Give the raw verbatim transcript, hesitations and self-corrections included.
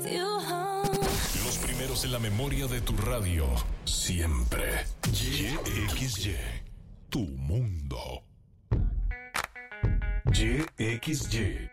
Los primeros en la memoria de tu radio, siempre. Y X Y, tu mundo. Y X Y,